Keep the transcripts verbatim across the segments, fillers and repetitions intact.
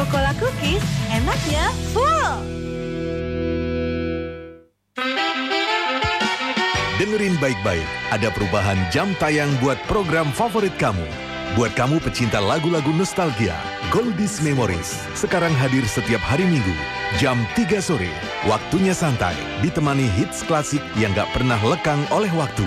Coca-Cola Cookies, enaknya full. Dengerin baik-baik, ada perubahan jam tayang buat program favorit kamu. Buat kamu pecinta lagu-lagu nostalgia, Goldies Memories sekarang hadir setiap hari Minggu, jam tiga sore. Waktunya santai, ditemani hits klasik yang gak pernah lekang oleh waktu.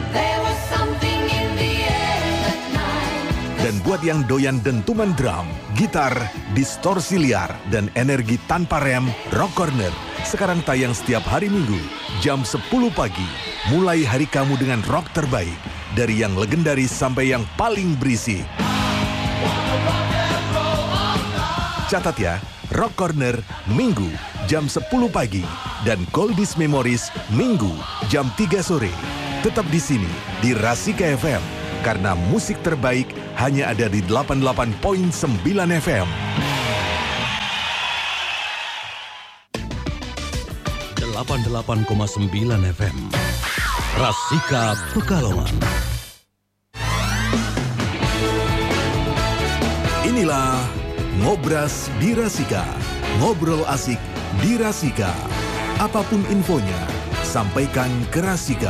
Dan buat yang doyan dentuman drum, gitar, distorsi liar, dan energi tanpa rem, Rock Corner sekarang tayang setiap hari Minggu, jam sepuluh pagi. Mulai hari kamu dengan rock terbaik, dari yang legendaris sampai yang paling berisik. Catat ya, Rock Corner Minggu jam sepuluh pagi dan Goldies Memories Minggu jam tiga sore. Tetap di sini di Rasika F M karena musik terbaik hanya ada di delapan puluh delapan koma sembilan F M. delapan puluh delapan koma sembilan F M. Rasika Pekalongan. Inilah Ngobras di Rasika. Ngobrol asik di Rasika. Apapun infonya, sampaikan ke Rasika.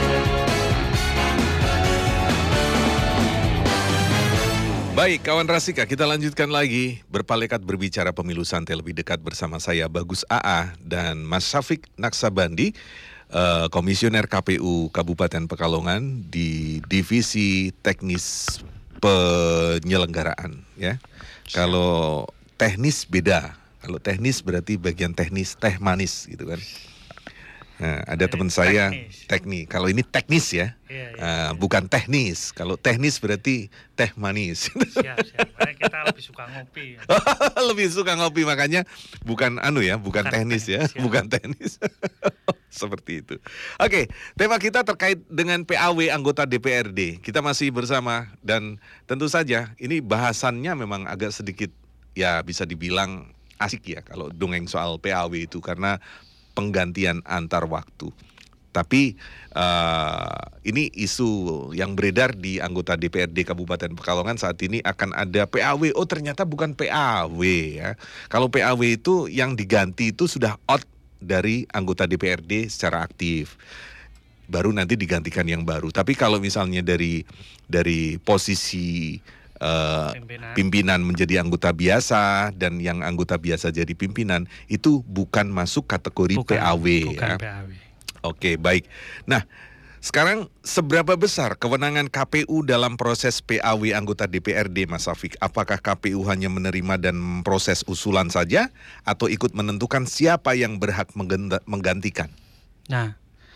Baik, kawan Rasika, kita lanjutkan lagi. Berpalekat berbicara pemilu santai lebih dekat bersama saya, Bagus A A, dan Mas Syafiq Naksabandi, uh, Komisioner K P U Kabupaten Pekalongan di Divisi Teknis Penyelenggaraan. Ya, kalau teknis beda. Kalau teknis berarti bagian teknis teh manis gitu kan. Nah, ada teman saya teknik. Kalau ini teknis ya, iya, iya, uh, iya. Bukan teknis. Kalau teknis berarti teh manis. Siap, siap. Makanya kita lebih suka ngopi. Ya. Lebih suka ngopi, makanya bukan anu ya, bukan, bukan teknis, teknis ya, ya, bukan teknis. Seperti itu. Oke, tema kita terkait dengan P A W anggota D P R D. Kita masih bersama dan tentu saja ini bahasannya memang agak sedikit ya bisa dibilang asik ya kalau dongeng soal P A W itu karena penggantian antar waktu. Tapi uh, ini isu yang beredar di anggota D P R D Kabupaten Pekalongan saat ini akan ada P A W. Oh ternyata bukan P A W ya. Kalau P A W itu yang diganti itu sudah out dari anggota D P R D secara aktif. Baru nanti digantikan yang baru. Tapi kalau misalnya dari dari posisi Uh, pimpinan. pimpinan menjadi anggota biasa dan yang anggota biasa jadi pimpinan itu bukan masuk kategori bukan, P A W bukan ya. P A W. Oke, baik. Nah, sekarang seberapa besar kewenangan K P U dalam proses P A W anggota D P R D, Mas Syafiq? Apakah K P U hanya menerima dan proses usulan saja atau ikut menentukan siapa yang berhak menggantikan? Nah,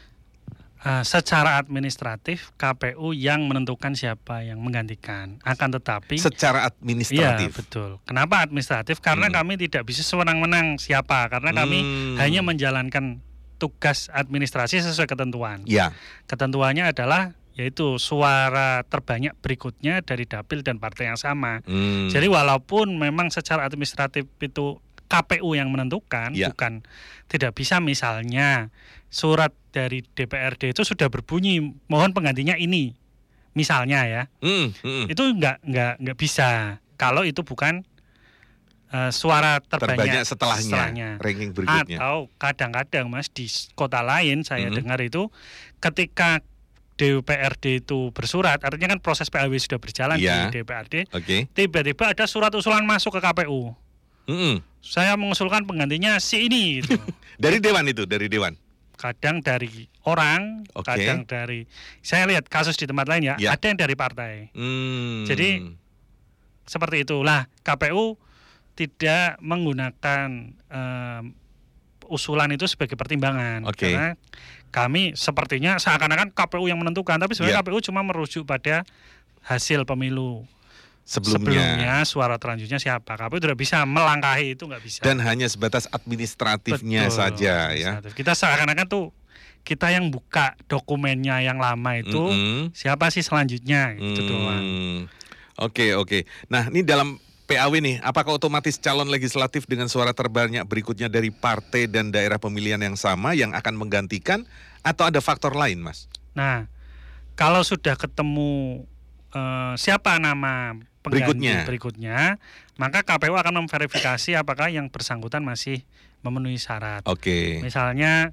Uh, secara administratif K P U yang menentukan siapa yang menggantikan. Akan tetapi secara administratif. Iya, betul. Kenapa administratif? Karena hmm. kami tidak bisa sewenang-wenang siapa, karena kami hmm. hanya menjalankan tugas administrasi sesuai ketentuan. Ya. Ketentuannya adalah yaitu suara terbanyak berikutnya dari dapil dan partai yang sama. Hmm. Jadi walaupun memang secara administratif itu K P U yang menentukan, ya. bukan tidak bisa misalnya surat dari D P R D itu sudah berbunyi mohon penggantinya ini, misalnya ya, mm, mm. itu nggak nggak nggak bisa kalau itu bukan uh, suara terbanyak, terbanyak setelahnya, setelahnya, ranking berikutnya. Atau kadang-kadang Mas di kota lain saya mm-hmm. dengar itu ketika D P R D itu bersurat, artinya kan proses P A W sudah berjalan yeah. di D P R D, okay. tiba-tiba ada surat usulan masuk ke K P U. Mm-hmm. Saya mengusulkan penggantinya si ini. Gitu. Dari dewan itu, dari dewan. Kadang dari orang, okay. kadang dari, saya lihat kasus di tempat lain ya, ya. ada yang dari partai. Hmm. Jadi seperti itulah K P U tidak menggunakan um, usulan itu sebagai pertimbangan, okay. karena kami sepertinya seakan-akan K P U yang menentukan, tapi sebenarnya ya. K P U cuma merujuk pada hasil pemilu. Sebelumnya. Sebelumnya suara terlanjutnya siapa, K P U tidak bisa melangkahi itu, nggak bisa. Dan hanya sebatas administratifnya Betul, saja administratif. ya. Kita seakan-akan tuh kita yang buka dokumennya yang lama itu mm-hmm. siapa sih selanjutnya itu mm. doang. Oke oke. Nah ini dalam P A W nih, apakah otomatis calon legislatif dengan suara terbanyak berikutnya dari partai dan daerah pemilihan yang sama yang akan menggantikan atau ada faktor lain, Mas? Nah kalau sudah ketemu uh, siapa nama pengganti berikutnya. berikutnya, maka K P U akan memverifikasi apakah yang bersangkutan masih memenuhi syarat. Oke. Misalnya,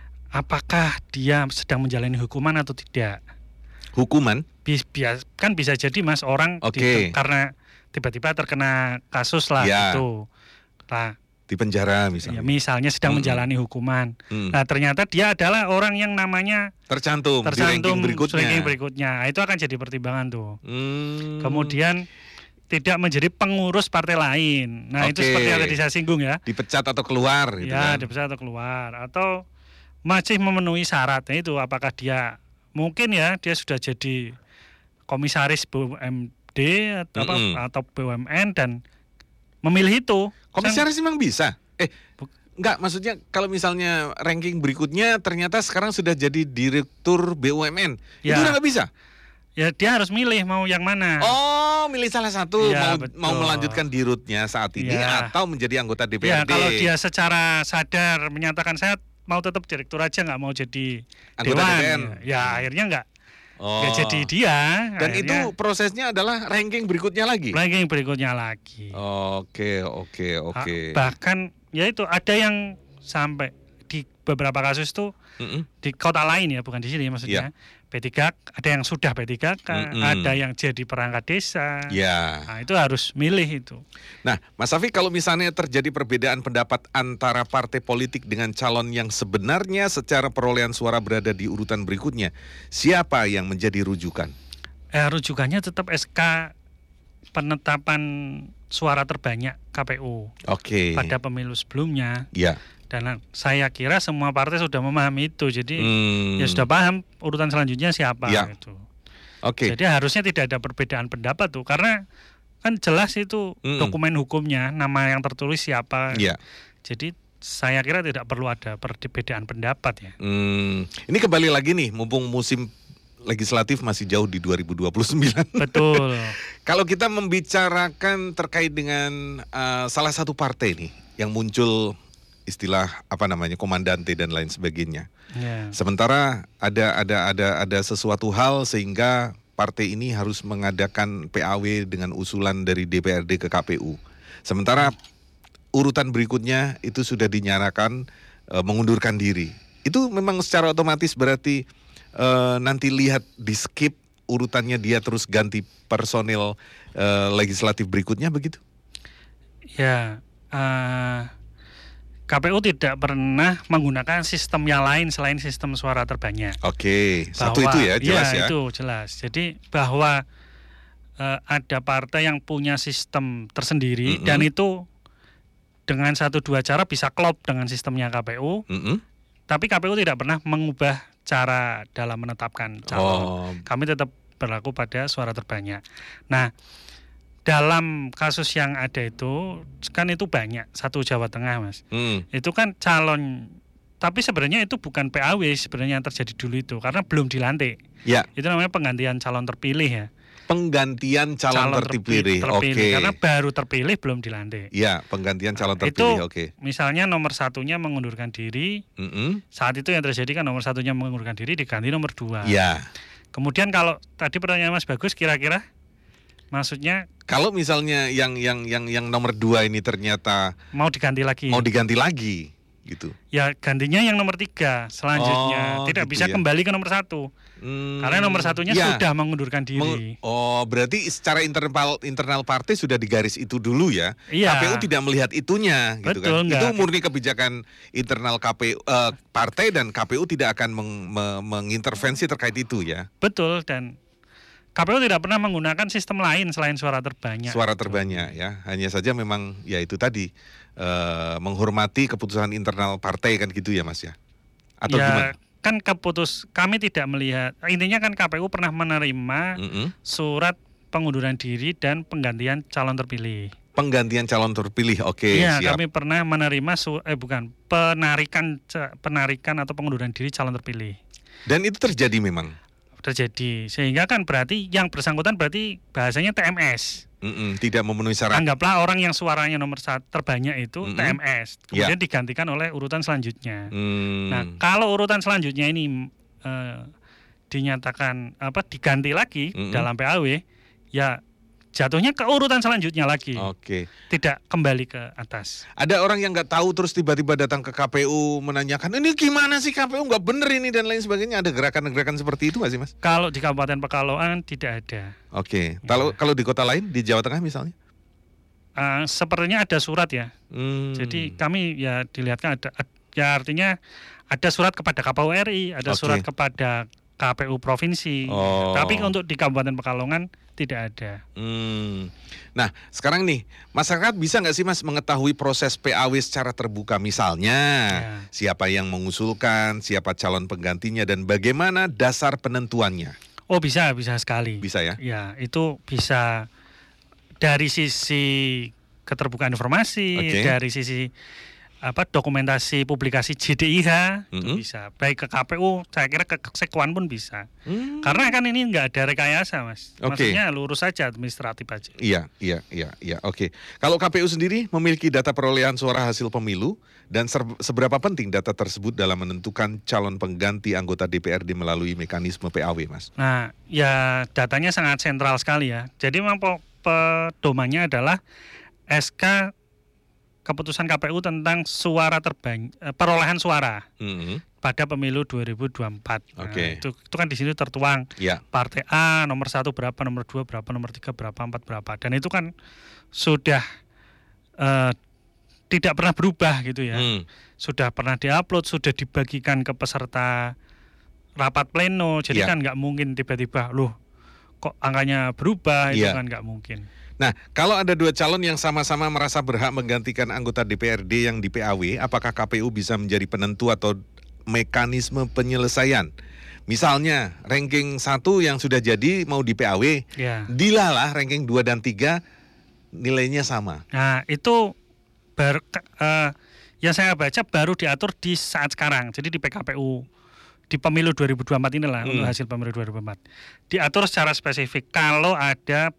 apakah dia sedang menjalani hukuman atau tidak? Hukuman? Bis, bias, kan bisa jadi Mas orang Oke. di, karena tiba-tiba terkena kasus lah Ya. gitu. Lah, Di penjara misalnya. ya, misalnya sedang Mm-mm. menjalani hukuman. Mm. Nah, ternyata dia adalah orang yang namanya Tercantum, di tercantum ranking berikutnya. ranking berikutnya. Nah, itu akan jadi pertimbangan tuh. Hmm. Kemudian tidak menjadi pengurus partai lain. Nah, itu Oke. seperti yang tadi saya singgung ya. Dipecat atau keluar gitu Ya, kan. dipecat atau keluar atau masih memenuhi syaratnya itu, apakah dia mungkin ya dia sudah jadi komisaris B U M D atau apa, Mm-mm. atau B U M N dan memilih itu. Komisaris memang bisa? Eh, Buk- enggak, maksudnya kalau misalnya ranking berikutnya ternyata sekarang sudah jadi direktur B U M N. Itu Ya. udah nggak bisa? Ya dia harus milih mau yang mana. Oh, milih salah satu, Ya, mau betul. mau melanjutkan di rootnya saat ini Ya. atau menjadi anggota D P R D. Ya kalau dia secara sadar menyatakan saya mau tetap direktur aja, nggak mau jadi Anggota dewan, D P R. ya, ya akhirnya nggak Oh. nggak jadi dia. Dan akhirnya itu prosesnya adalah ranking berikutnya lagi. ranking berikutnya lagi. Oke, oke, oke. Ah, bahkan ya itu ada yang sampai di beberapa kasus tuh Mm-mm. di kota lain ya, bukan di sini maksudnya. P tiga ada yang sudah P tiga K, Mm-mm. ada yang jadi perangkat desa. Ya. Nah, itu harus milih itu. Nah, Mas Safi, kalau misalnya terjadi perbedaan pendapat antara partai politik dengan calon yang sebenarnya secara perolehan suara berada di urutan berikutnya, siapa yang menjadi rujukan? Eh, rujukannya tetap S K penetapan suara terbanyak K P U Oke. pada pemilu sebelumnya. Ya. Dan saya kira semua partai sudah memahami itu. Jadi Hmm. ya sudah paham urutan selanjutnya siapa Ya. gitu. Oke. Jadi harusnya tidak ada perbedaan pendapat tuh, karena kan jelas itu Mm-mm. dokumen hukumnya, nama yang tertulis siapa. Ya. Jadi saya kira tidak perlu ada perbedaan pendapat ya. Hmm. Ini kembali lagi nih, mumpung musim legislatif masih jauh di dua ribu dua puluh sembilan. Betul. Kalau kita membicarakan terkait dengan uh, salah satu partai nih yang muncul istilah apa namanya komandante dan lain sebagainya. Ya. Sementara ada ada ada ada sesuatu hal sehingga partai ini harus mengadakan P A W dengan usulan dari D P R D ke K P U. Sementara urutan berikutnya itu sudah dinyatakan e, mengundurkan diri. Itu memang secara otomatis berarti e, nanti lihat di skip urutannya, dia terus ganti personil e, legislatif berikutnya begitu? Ya. Uh, K P U tidak pernah menggunakan sistem yang lain selain sistem suara terbanyak. Oke, satu Bahwa- itu ya jelas ya. itu jelas. Jadi bahwa eh, ada partai yang punya sistem tersendiri Mm-mm. dan itu dengan satu dua cara bisa klop dengan sistemnya K P U, Mm-mm. tapi K P U tidak pernah mengubah cara dalam menetapkan calon. Oh, Kami tetap berlaku pada suara terbanyak. Nah, dalam kasus yang ada itu kan itu banyak, satu Jawa Tengah, Mas. mm. Itu kan calon, tapi sebenarnya itu bukan P A W sebenarnya yang terjadi dulu itu, karena belum dilantik. Ya, Itu namanya penggantian calon terpilih ya. penggantian calon, terpilih. terpilih, Oke. karena baru terpilih belum dilantik. Ya, penggantian calon Nah, terpilih. itu Oke. misalnya nomor satunya mengundurkan diri, Mm-mm. saat itu yang terjadi kan nomor satunya mengundurkan diri diganti nomor dua. Ya. Kemudian kalau tadi pertanyaan Mas Bagus, kira-kira maksudnya Kalau misalnya yang yang yang yang nomor dua ini ternyata mau diganti lagi? mau diganti lagi, gitu. Ya gantinya yang nomor tiga selanjutnya, Oh, tidak gitu bisa ya. kembali ke nomor satu. Hmm, Karena nomor satunya ya. sudah mengundurkan diri. Meng- oh, berarti secara internal internal partai sudah digaris itu dulu ya. Iya. K P U tidak melihat itunya, gitu Betul, kan. enggak. Itu murni kebijakan internal K P U eh, partai dan K P U tidak akan meng- me- mengintervensi terkait itu ya. Betul, dan K P U tidak pernah menggunakan sistem lain selain suara terbanyak. Suara terbanyak ya. Hanya saja memang ya itu tadi eh, menghormati keputusan internal partai kan gitu ya Mas ya. Atau ya, gimana? kan keputus kami tidak melihat. Intinya kan K P U pernah menerima Mm-mm. surat pengunduran diri dan penggantian calon terpilih. Penggantian calon terpilih. Oke, Iya, siap. kami pernah menerima su- eh bukan, penarikan ca- penarikan atau pengunduran diri calon terpilih. Dan itu terjadi memang. Terjadi. Sehingga kan berarti yang bersangkutan berarti bahasanya T M S. Mm-mm, tidak memenuhi syarat. Anggaplah orang yang suaranya nomor satu terbanyak itu Mm-mm. T M S. Kemudian digantikan oleh urutan selanjutnya. Hmm. Nah, kalau urutan selanjutnya ini eh, dinyatakan apa diganti lagi Mm-mm. dalam P A W, ya jatuhnya ke urutan selanjutnya lagi. Oke. Tidak kembali ke atas. Ada orang yang nggak tahu terus tiba-tiba datang ke K P U menanyakan ini gimana sih K P U nggak bener ini dan lain sebagainya. Ada gerakan-gerakan seperti itu nggak sih Mas? Kalau di Kabupaten Pekalongan tidak ada. Oke. Kalau ya. kalau di kota lain di Jawa Tengah misalnya? Uh, sepertinya ada surat ya. Hmm. Jadi kami ya dilihatkan ada, ya artinya ada surat kepada K P U R I, ada okay. surat kepada K P U provinsi. Oh. Tapi untuk di Kabupaten Pekalongan tidak ada. Hmm. Nah, sekarang nih, masyarakat bisa nggak sih Mas mengetahui proses P A W secara terbuka? Misalnya, ya. siapa yang mengusulkan, siapa calon penggantinya, dan bagaimana dasar penentuannya? Oh bisa, bisa sekali. Bisa ya? Ya, itu bisa dari sisi keterbukaan informasi, okay. dari sisi apa dokumentasi publikasi J D I H mm-hmm. itu bisa, baik ke K P U, saya kira ke Sekuan pun bisa, mm. karena kan ini nggak ada rekayasa Mas, okay. maksudnya lurus saja administratif aja. Iya, iya, iya, iya, oke. Okay. Kalau K P U sendiri memiliki data perolehan suara hasil pemilu dan ser- seberapa penting data tersebut dalam menentukan calon pengganti anggota D P R D melalui mekanisme P A W, Mas? Nah, ya datanya sangat sentral sekali ya. Jadi memang pedomannya adalah S K keputusan K P U tentang suara terbanyak, perolehan suara mm-hmm. pada pemilu dua ribu dua puluh empat. Okay. Nah, itu, itu kan di sini tertuang yeah. partai A nomor satu berapa, nomor dua berapa, nomor tiga berapa, empat berapa, dan itu kan sudah uh, tidak pernah berubah gitu ya. Mm. Sudah pernah diupload, sudah dibagikan ke peserta rapat pleno, jadi yeah. kan nggak mungkin tiba-tiba loh kok angkanya berubah, itu yeah. kan nggak mungkin. Nah, kalau ada dua calon yang sama-sama merasa berhak menggantikan anggota D P R D yang di P A W, apakah K P U bisa menjadi penentu atau mekanisme penyelesaian? Misalnya, ranking satu yang sudah jadi mau di P A W, ya. dilalah ranking dua dan tiga nilainya sama. Nah, itu baru, uh, yang saya baca baru diatur di saat sekarang, jadi di P K P U. Di pemilu dua ribu dua puluh empat inilah, hmm. untuk hasil pemilu dua ribu dua puluh empat. Diatur secara spesifik, kalau ada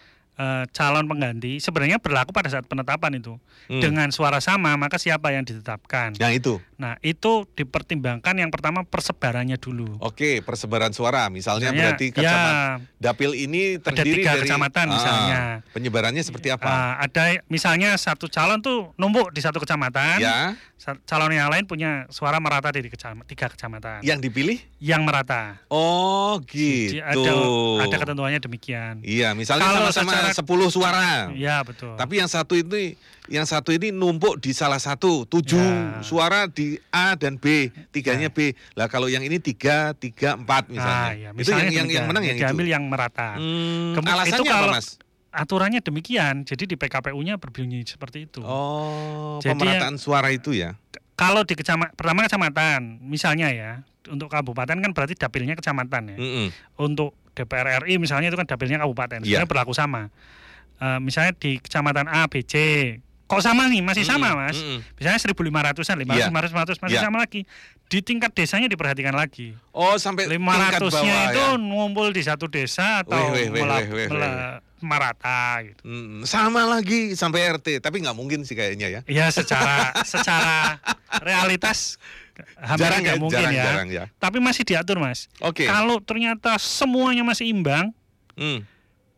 Uh, calon pengganti sebenarnya berlaku pada saat penetapan itu hmm. dengan suara sama, maka siapa yang ditetapkan. Yang itu. Nah, itu dipertimbangkan yang pertama persebarannya dulu. Oke, persebaran suara. Misalnya, misalnya berarti kecamatan ya, dapil ini terdiri ada tiga dari kecamatan ah, misalnya. Penyebarannya seperti apa? Uh, ada misalnya satu calon tuh numpuk di satu kecamatan. Ya. Calon yang lain punya suara merata di kecamatan, tiga kecamatan. Yang dipilih? Yang merata. Oh, gitu. Jadi ada ada ketentuannya demikian. Iya, misalnya kalau sama-sama secara sepuluh suara. Iya, betul. Tapi yang satu ini yang satu ini numpuk di salah satu, tujuh ya. suara di A dan B, tiganya ya. B. Lah kalau yang ini tiga, tiga, empat misalnya. Ah, ya. Misalnya itu yang, yang, yang menang yang, yang diambil itu. yang merata. Hmm, alasannya itu kalau, apa, Mas? Aturannya demikian. Jadi di P K P U-nya berbunyi seperti itu. Oh, jadi, pemerataan suara itu ya. Kalau di kecamatan, pertama kecamatan, misalnya ya, untuk kabupaten kan berarti dapilnya kecamatan ya. Mm-mm. Untuk D P R R I misalnya itu kan dapilnya kabupaten, sebenarnya yeah. berlaku sama. Uh, misalnya di kecamatan A, B, C, kok sama nih, masih sama mm-mm. Mas. Mm-mm. Misalnya seribu lima ratusan, lima ratus, lima ratus, lima ratus, masih yeah. sama lagi. Di tingkat desanya diperhatikan lagi. Oh, sampai lima ratusnya itu ya? Ngumpul di satu desa atau weh, weh, melap, weh, weh, melap, weh. merata gitu. Hmm, sama lagi sampai R T, tapi nggak mungkin sih kayaknya ya. Iya, secara secara realitas hampir nggak ya, mungkin jarang, ya. Jarang, ya. Tapi masih diatur, Mas. Oke. Okay. Kalau ternyata semuanya masih imbang, hmm.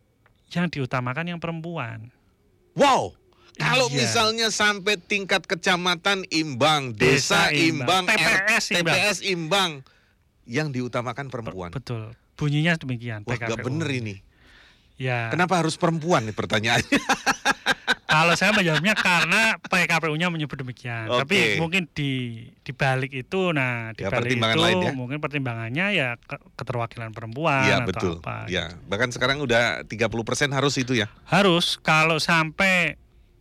yang diutamakan yang perempuan. Wow. Kalau iya. misalnya sampai tingkat kecamatan imbang, desa, desa imbang, imbang, T P S imbang, T P S imbang, yang diutamakan perempuan. Betul. Bunyinya demikian. Wah, gak bener ini. Ya. Kenapa harus perempuan nih pertanyaannya? Kalau saya menjawabnya karena P K P U-nya menyebut demikian. Okay. Tapi mungkin di di balik itu, nah di ya, balik itu lain ya? mungkin pertimbangannya ya keterwakilan perempuan ya, atau betul. apa. Ya, gitu. bahkan sekarang udah tiga puluh persen harus itu ya. Harus. Kalau sampai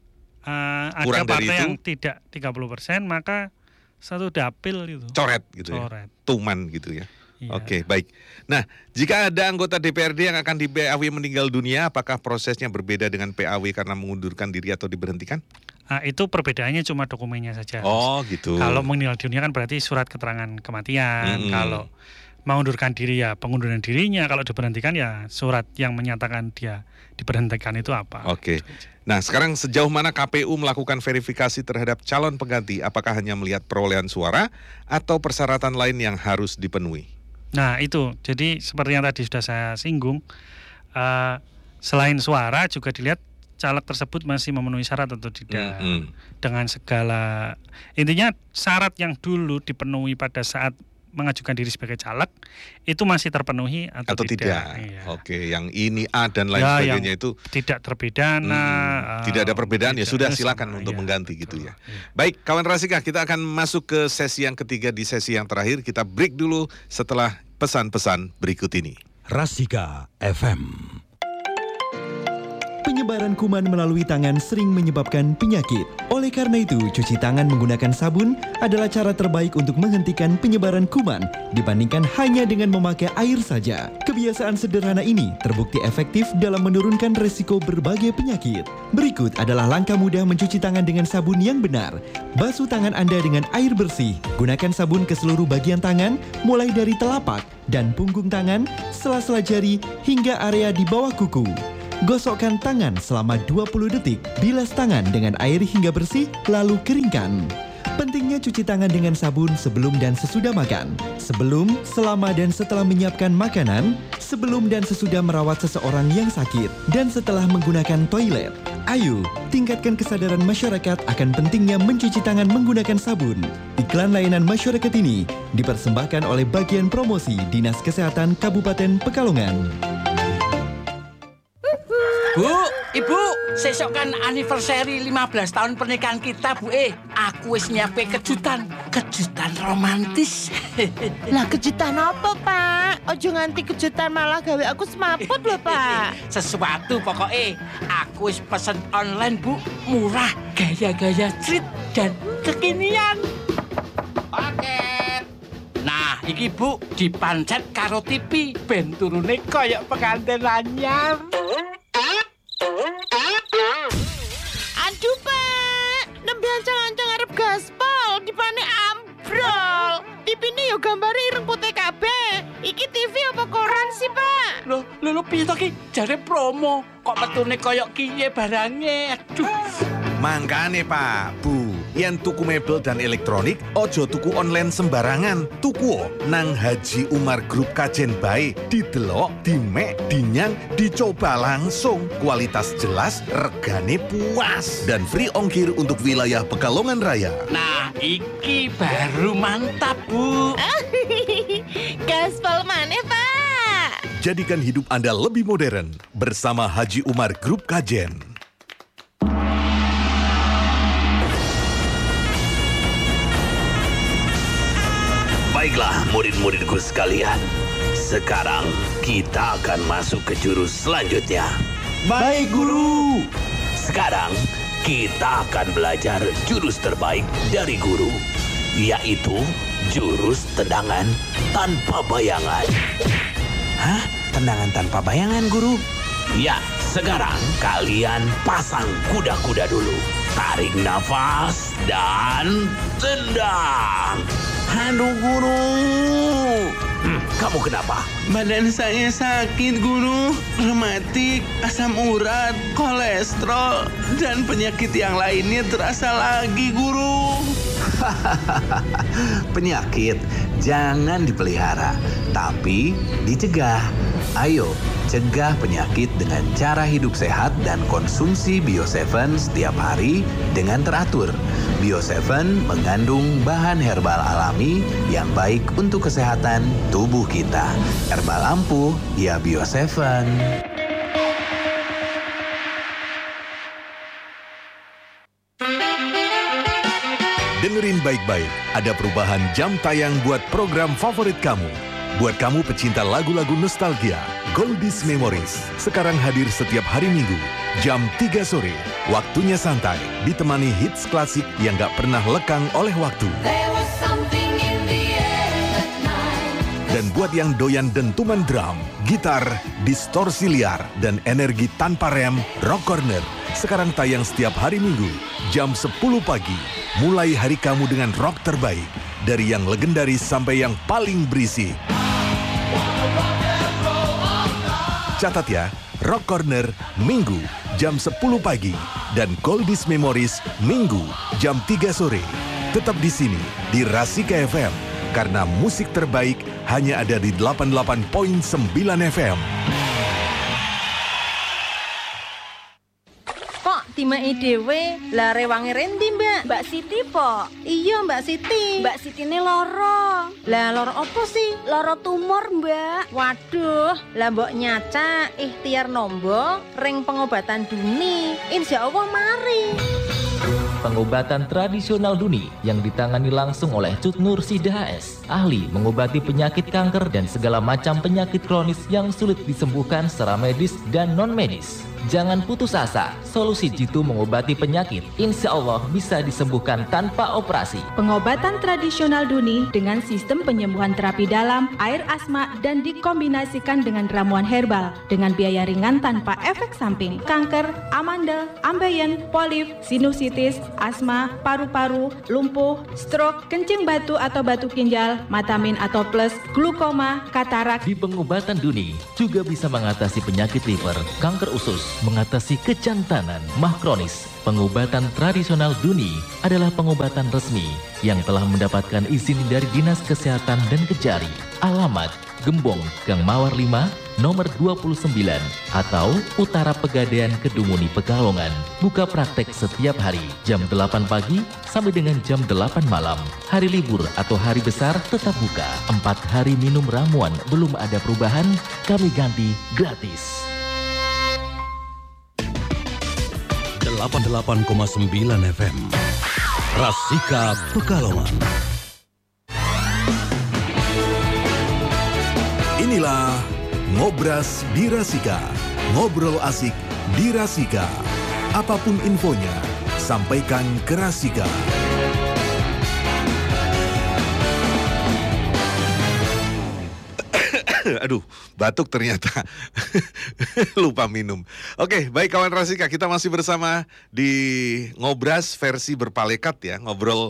uh, ada partai yang tidak tiga puluh persen, maka satu dapil itu coret gitu coret. ya. Tuman gitu ya. Iya. Oke, baik. Nah, jika ada anggota D P R D yang akan di P A W meninggal dunia, apakah prosesnya berbeda dengan P A W karena mengundurkan diri atau diberhentikan? Nah, itu perbedaannya cuma dokumennya saja. Oh, gitu. Kalau meninggal dunia kan berarti surat keterangan kematian. Mm-hmm. Kalau mengundurkan diri ya pengunduran dirinya. Kalau diberhentikan ya surat yang menyatakan dia diberhentikan itu apa. Oke. Nah, sekarang sejauh mana K P U melakukan verifikasi terhadap calon pengganti? Apakah hanya melihat perolehan suara atau persyaratan lain yang harus dipenuhi? Nah itu, jadi seperti yang tadi sudah saya singgung, uh, selain suara juga dilihat caleg tersebut masih memenuhi syarat atau tidak. Mm-hmm. Dengan segala intinya syarat yang dulu dipenuhi pada saat mengajukan diri sebagai caleg itu masih terpenuhi atau, atau tidak. tidak. Iya. Oke, yang ini A dan lain ya, sebagainya itu tidak terpidana. Hmm, uh, tidak ada perbedaan tidak, ya sudah silakan sama, untuk ya, mengganti betul, gitu ya. ya. Baik, kawan Rasika, kita akan masuk ke sesi yang ketiga di sesi yang terakhir. Kita break dulu setelah pesan-pesan berikut ini. Rasika F M. Penyebaran kuman melalui tangan sering menyebabkan penyakit. Oleh karena itu, cuci tangan menggunakan sabun adalah cara terbaik untuk menghentikan penyebaran kuman dibandingkan hanya dengan memakai air saja. Kebiasaan sederhana ini terbukti efektif dalam menurunkan resiko berbagai penyakit. Berikut adalah langkah mudah mencuci tangan dengan sabun yang benar. Basuh tangan Anda dengan air bersih. Gunakan sabun ke seluruh bagian tangan, mulai dari telapak dan punggung tangan, sela-sela jari, hingga area di bawah kuku. Gosokkan tangan selama dua puluh detik, bilas tangan dengan air hingga bersih, lalu keringkan. Pentingnya cuci tangan dengan sabun sebelum dan sesudah makan, sebelum, selama dan setelah menyiapkan makanan, sebelum dan sesudah merawat seseorang yang sakit, dan setelah menggunakan toilet. Ayo, tingkatkan kesadaran masyarakat akan pentingnya mencuci tangan menggunakan sabun. Iklan layanan masyarakat ini dipersembahkan oleh Bagian Promosi Dinas Kesehatan Kabupaten Pekalongan. Bu, Ibu, sesok kan anniversary lima belas tahun pernikahan kita, Bu. Eh, aku wis nyiapke kejutan, kejutan romantis. Lah kejutan apa, Pak? Ojo nganti kejutan malah gawe aku semaput lho, Pak. Sesuatu pokoknya aku wis pesen online, Bu. Murah, gaya-gaya street dan kekinian. Paket. Nah, iki Bu dipancet karo T V, ben turune koyok pengantin anyar. Aduh, Pak, nembe ancang-ancang arep gaspol, dipane ambrol. T V-ne yo gambare ireng putih kabeh. Iki T V apa koran sih, Pak? Loh, lho lho piye to ki? Jare promo, kok metune koyok kiye barange. Aduh. Mangkane Pak, Bu, yen tuku mebel dan elektronik, ojo tuku online sembarangan. Tuku nang Haji Umar Group Kajen bae, didelok, dimek, dinyang, dicoba langsung. Kualitas jelas, regane puas, dan free ongkir untuk wilayah Pekalongan Raya. Nah, iki baru mantap, Bu. Gaspol maneh, Pak. Jadikan hidup Anda lebih modern bersama Haji Umar Group Kajen. Baiklah murid-muridku sekalian, sekarang kita akan masuk ke jurus selanjutnya. Baik, Guru. Sekarang kita akan belajar jurus terbaik dari guru, yaitu jurus tendangan tanpa bayangan. Hah? Tendangan tanpa bayangan, Guru? Ya, sekarang kalian pasang kuda-kuda dulu. Tarik nafas dan tendang. Aduh, Guru. Hmm, kamu kenapa? Badan saya sakit, Guru. Rematik, asam urat, kolesterol, dan penyakit yang lainnya terasa lagi, Guru. Penyakit jangan dipelihara, tapi dicegah. Ayo, cegah penyakit dengan cara hidup sehat dan konsumsi Bio tujuh setiap hari dengan teratur. Bio tujuh mengandung bahan herbal alami yang baik untuk kesehatan tubuh kita. Herbal ampuh, ya Bio tujuh. Dengerin baik-baik, ada perubahan jam tayang buat program favorit kamu. Buat kamu pecinta lagu-lagu nostalgia, Goldies Memories sekarang hadir setiap hari Minggu, jam tiga sore. Waktunya santai, ditemani hits klasik yang gak pernah lekang oleh waktu. Dan buat yang doyan dentuman drum, gitar, distorsi liar, dan energi tanpa rem, Rock Corner sekarang tayang setiap hari Minggu, jam sepuluh pagi. Mulai hari kamu dengan rock terbaik, dari yang legendaris sampai yang paling berisik. Catat ya, Rock Corner Minggu jam sepuluh pagi dan Goldies Memories Minggu jam tiga sore. Tetap di sini di Rasika F M karena musik terbaik hanya ada di delapan puluh delapan koma sembilan F M. dimai dhewe. Lah rewange rendi, Mbak? Mbak Siti po. Iya, Mbak Siti. Mbak Siti ini loro. Lah loro opo sih? Loro tumor, Mbak. Waduh, lah mbok nyaca ikhtiar nombo ring pengobatan Duni. Insya Allah mari. Pengobatan tradisional Duni yang ditangani langsung oleh Cut Nur Sida H S, ahli mengobati penyakit kanker dan segala macam penyakit kronis yang sulit disembuhkan secara medis dan non-medis. Jangan putus asa, solusi Jitu mengobati penyakit insya Allah bisa disembuhkan tanpa operasi. Pengobatan tradisional Duni dengan sistem penyembuhan terapi dalam, air asma, dan dikombinasikan dengan ramuan herbal dengan biaya ringan tanpa efek samping. Kanker, amandel, ambeien, polip, sinusitis, asma, paru-paru, lumpuh, stroke, kencing batu atau batu ginjal, matamin atau plus, glukoma, katarak. Di pengobatan Duni juga bisa mengatasi penyakit liver, kanker usus, mengatasi kejantanan, mah kronis. Pengobatan tradisional Duni adalah pengobatan resmi yang telah mendapatkan izin dari Dinas Kesehatan dan Kejari. Alamat Gembong, Gang Mawar lima, nomor dua puluh sembilan atau Utara Pegadaian, Kedunguni, Pekalongan. Buka praktek setiap hari jam delapan pagi sampai dengan jam delapan malam. Hari libur atau hari besar tetap buka. Empat hari minum ramuan belum ada perubahan, kami ganti gratis. delapan puluh delapan koma sembilan F M Rasika Pekalongan. Inilah Ngobras di Rasika. Ngobrol asik di Rasika. Apapun infonya, sampaikan ke Rasika. Aduh, batuk ternyata. Lupa minum. Oke, baik kawan Rasika, kita masih bersama di Ngobras versi berpalekat ya. Ngobrol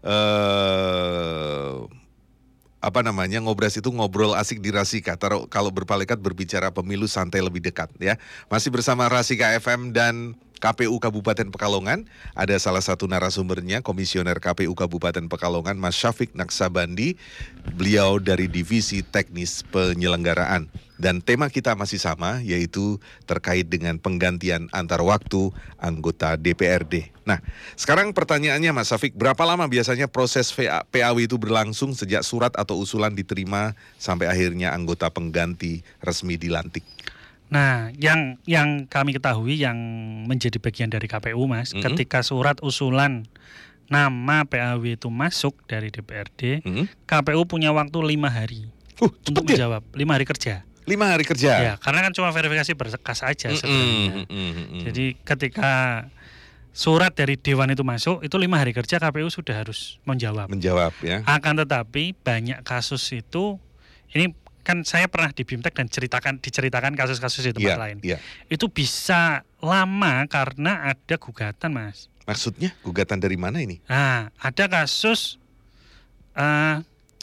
eh, apa namanya? Ngobras itu ngobrol asik di Rasika. Taruh kalau berpalekat berbicara pemilu santai lebih dekat ya. Masih bersama Rasika F M dan K P U Kabupaten Pekalongan. Ada salah satu narasumbernya, Komisioner K P U Kabupaten Pekalongan, Mas Syafiq Naksabandi. Beliau dari Divisi Teknis Penyelenggaraan. Dan tema kita masih sama, yaitu terkait dengan penggantian antar waktu anggota D P R D. Nah, sekarang pertanyaannya Mas Syafiq, berapa lama biasanya proses P A W itu berlangsung sejak surat atau usulan diterima sampai akhirnya anggota pengganti resmi dilantik? Nah, yang yang kami ketahui yang menjadi bagian dari K P U, Mas, mm-hmm. ketika surat usulan nama P A W itu masuk dari D P R D, mm-hmm. K P U punya waktu lima hari uh, untuk menjawab, ya? lima hari kerja. Lima hari kerja? Ya, karena kan cuma verifikasi berkas aja mm-hmm. sebenarnya. Mm-hmm. Jadi ketika surat dari Dewan itu masuk, itu lima hari kerja K P U sudah harus menjawab. Menjawab, ya. Akan tetapi banyak kasus itu, ini kan saya pernah di BIMTEK dan ceritakan diceritakan kasus-kasus di tempat yeah, lain. Yeah. Itu bisa lama karena ada gugatan, Mas. Maksudnya gugatan dari mana ini? Nah, ada kasus uh,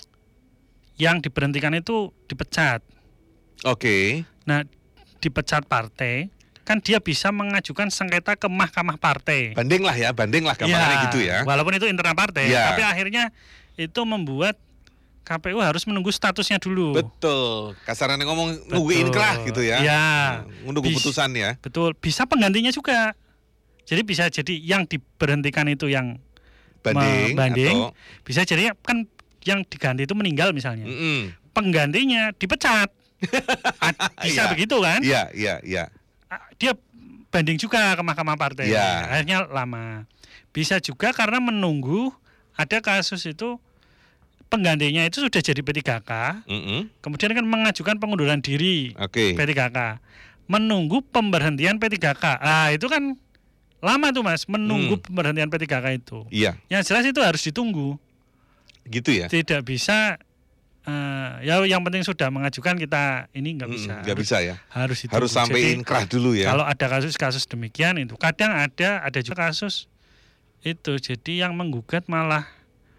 yang diberhentikan itu dipecat. Oke. Okay. Nah, dipecat partai, kan dia bisa mengajukan sengketa ke Mahkamah Partai. Banding lah ya, banding lah gambarnya ya, gitu ya. Walaupun itu internal partai, ya. Tapi akhirnya itu membuat K P U harus menunggu statusnya dulu. Betul. Kasarannya ngomong nunggu inkrah gitu ya. Iya. Menunggu keputusan ya. Betul. Bisa penggantinya juga. Jadi bisa jadi yang diberhentikan itu yang banding, banding atau... bisa jadi kan yang diganti itu meninggal misalnya. Mm-mm. Penggantinya dipecat. Bisa ya, begitu kan? Iya, iya, iya. Dia banding juga ke Mahkamah Partai. Ya. Akhirnya lama. Bisa juga karena menunggu ada kasus itu penggantinya itu sudah jadi P tiga K, mm-hmm. kemudian kan mengajukan pengunduran diri okay. P tiga K, menunggu pemberhentian P tiga K. Ah itu kan lama tuh Mas, menunggu mm. pemberhentian P tiga K itu. Iya. Yang jelas itu harus ditunggu. Gitu ya? Tidak bisa, uh, ya yang penting sudah mengajukan kita ini nggak bisa. Nggak mm, bisa ya? Harus ditunggu. Harus sampai inkrah dulu ya? Kalau ada kasus-kasus demikian itu, kadang ada, ada juga kasus itu, jadi yang menggugat malah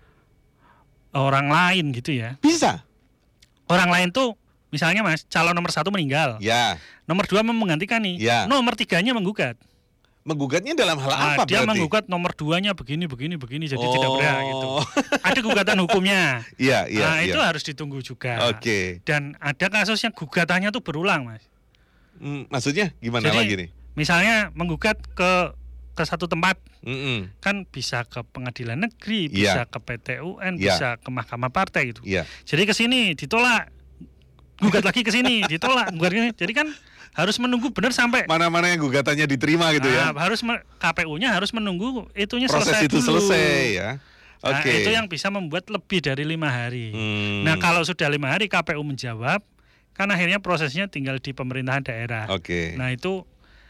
orang lain gitu ya. Bisa. Orang lain tuh misalnya Mas, calon nomor satu meninggal. Ya. Nomor dua mau menggantikan nih. Ya. Nomor tiganya menggugat. Menggugatnya dalam hal nah, apa dia berarti? menggugat nomor duanya begini, begini, begini. Jadi oh. tidak berhak gitu. Ada gugatan hukumnya. Iya, iya. Nah ya. itu harus ditunggu juga. Oke. Okay. Dan ada kasus yang gugatannya tuh berulang Mas. Hmm, maksudnya gimana Jadi, lagi nih? Misalnya menggugat ke ke satu tempat. Mm-mm. Kan bisa ke pengadilan negeri, Yeah. bisa ke P T U N, Yeah. bisa ke mahkamah partai gitu. Yeah. Jadi ke sini ditolak, gugat lagi ke sini ditolak, gugat ke sini. Jadi kan harus menunggu benar sampai mana-mana yang gugatannya diterima gitu ya. Nah, harus me- K P U-nya harus menunggu itunya Proses selesai itu dulu. selesai ya. Nah, Oke. itu yang bisa membuat lebih dari lima hari. Hmm. Nah, kalau sudah lima hari K P U menjawab, kan akhirnya prosesnya tinggal di pemerintahan daerah. Oke. Nah, itu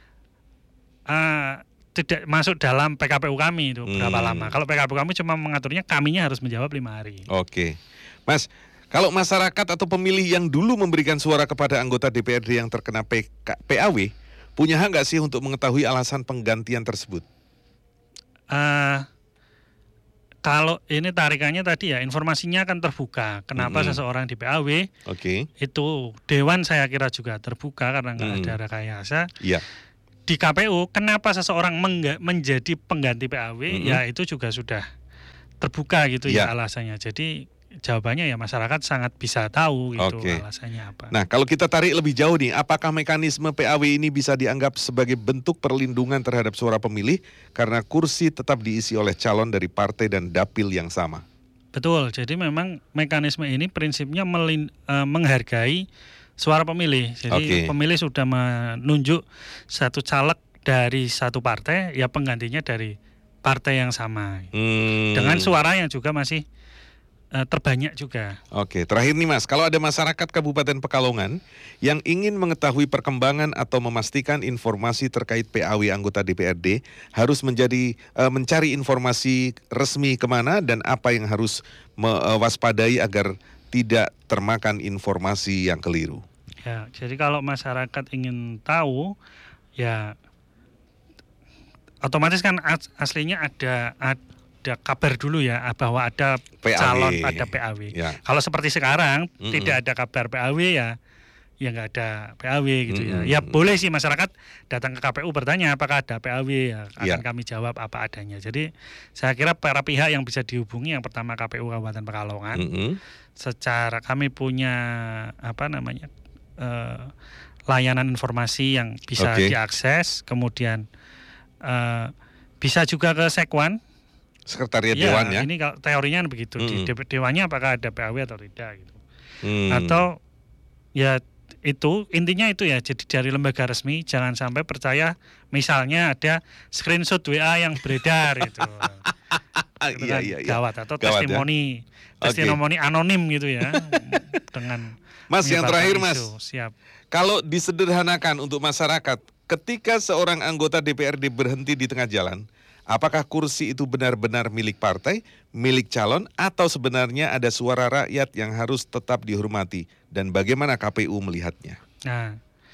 uh, tidak masuk dalam P K P U kami itu berapa Hmm. lama. Kalau P K P U kami cuma mengaturnya, kaminya harus menjawab lima hari. Oke. Mas, kalau masyarakat atau pemilih yang dulu memberikan suara kepada anggota D P R D yang terkena P K, P A W, punya hak nggak sih untuk mengetahui alasan penggantian tersebut? Uh, kalau ini tarikannya tadi ya, informasinya akan terbuka. Kenapa Mm-mm. seseorang di P A W? Oke. Itu Dewan saya kira juga terbuka karena nggak Mm. ada rekayasa. Iya. Di K P U, kenapa seseorang mengga- menjadi pengganti P A W? Mm-mm. Ya itu juga sudah terbuka gitu Ya. ya alasannya. Jadi jawabannya ya masyarakat sangat bisa tahu gitu Oke. alasannya apa. Nah, kalau kita tarik lebih jauh nih, apakah mekanisme P A W ini bisa dianggap sebagai bentuk perlindungan terhadap suara pemilih karena kursi tetap diisi oleh calon dari partai dan dapil yang sama? Betul. Jadi memang mekanisme ini prinsipnya melin- eh, menghargai suara pemilih. Jadi Oke. pemilih sudah menunjuk satu caleg dari satu partai, ya penggantinya dari partai yang sama. Hmm. Dengan suara yang juga masih eh, terbanyak juga. Oke, terakhir nih Mas, kalau ada masyarakat Kabupaten Pekalongan yang ingin mengetahui perkembangan atau memastikan informasi terkait P A W anggota D P R D, harus menjadi eh, mencari informasi resmi kemana dan apa yang harus mewaspadai agar tidak termakan informasi yang keliru. Ya, jadi kalau masyarakat ingin tahu, ya otomatis kan as- aslinya ada ada kabar dulu ya bahwa ada P A W. calon, ada P A W. Ya. Kalau seperti sekarang Mm-mm. tidak ada kabar P A W ya, ya nggak ada P A W gitu Mm-mm. ya. Ya boleh sih masyarakat datang ke K P U bertanya apakah ada P A W ya, akan Ya. kami jawab apa adanya. Jadi saya kira para pihak yang bisa dihubungi yang pertama K P U Kabupaten Pekalongan. Mm-mm. Secara kami punya apa namanya eh, layanan informasi yang bisa Oke. diakses, kemudian eh, bisa juga ke Sekwan. Sekretariat Ya, Dewan ya. ini kalau teorinya begitu di Mm-mm. D P Dewannya apakah ada P A W atau tidak gitu. Hmm. Atau ya itu intinya itu ya, jadi dari lembaga resmi jangan sampai percaya misalnya ada screenshot W A yang beredar gitu. Itu iya, kan iya, iya. gawat atau Gawat ya. testimoni Oke. testimoni anonim gitu ya dengan Mas, yang menyebarkan terakhir isu. Mas. Siap. Kalau disederhanakan untuk masyarakat, ketika seorang anggota D P R D berhenti di tengah jalan, apakah kursi itu benar-benar milik partai, milik calon, atau sebenarnya ada suara rakyat yang harus tetap dihormati? Dan bagaimana K P U melihatnya? Nah,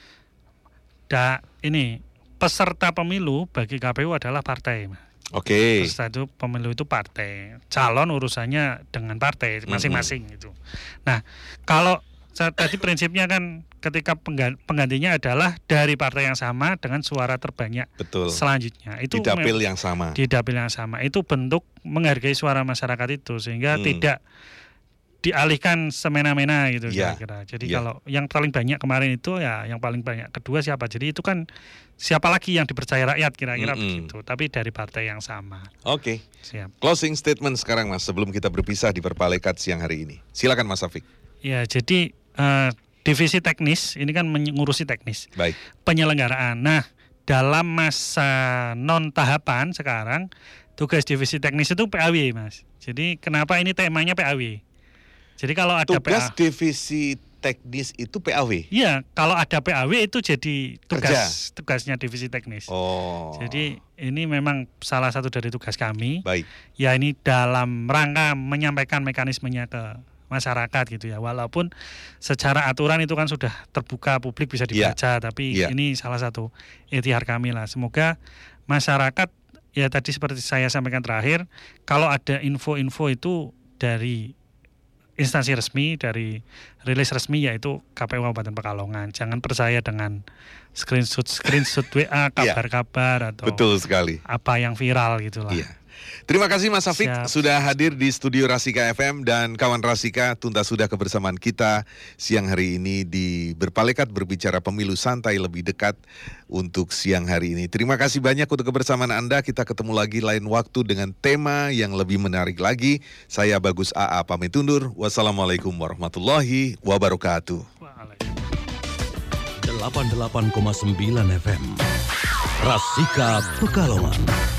da, ini peserta pemilu bagi K P U adalah partai. Mas. Oke. Peserta itu pemilu itu partai, calon urusannya dengan partai masing-masing gitu. Nah, kalau saya tadi prinsipnya kan ketika penggan- penggantinya adalah dari partai yang sama dengan suara terbanyak. Betul. Selanjutnya itu Di dapil mem- yang sama. Di dapil yang sama. Itu bentuk menghargai suara masyarakat itu sehingga Hmm. tidak dialihkan semena-mena gitu Ya. kira-kira. Jadi Ya. kalau yang paling banyak kemarin itu ya yang paling banyak kedua siapa? Jadi itu kan siapa lagi yang dipercaya rakyat kira-kira Mm-mm. begitu. Tapi dari partai yang sama. Oke. Siap. Closing statement sekarang Mas, sebelum kita berpisah di Perpalekat siang hari ini. Silakan Mas Safik. Ya, jadi eh, divisi teknis ini kan mengurusi teknis. Baik. Penyelenggaraan. Nah, dalam masa non tahapan sekarang tugas divisi teknis itu P A W, Mas. Jadi kenapa ini temanya P A W? Jadi kalau ada Tugas P A W, divisi teknis itu P A W. iya, kalau ada P A W itu jadi tugas tugasnya divisi teknis. Oh. Jadi ini memang salah satu dari tugas kami. Baik. Ya ini dalam rangka menyampaikan mekanismenya ke masyarakat gitu ya. Walaupun secara aturan itu kan sudah terbuka publik bisa dibaca, tapi Iya. ini salah satu ikhtiar kami lah. Semoga masyarakat ya tadi seperti saya sampaikan terakhir, kalau ada info-info itu dari instansi resmi, dari rilis resmi yaitu K P U Kabupaten Pekalongan. Jangan percaya dengan screenshot screenshot W A, kabar-kabar atau Betul sekali. apa yang viral gitulah. Iya. Terima kasih Mas Safik Siap. sudah hadir di studio Rasika F M dan kawan Rasika, tuntas sudah kebersamaan kita siang hari ini di Berpalekat berbicara pemilu santai lebih dekat untuk siang hari ini. Terima kasih banyak untuk kebersamaan Anda. Kita ketemu lagi lain waktu dengan tema yang lebih menarik lagi. Saya Bagus A A pamit undur. Wassalamualaikum warahmatullahi wabarakatuh. delapan puluh delapan koma sembilan F M Rasika Pekalongan.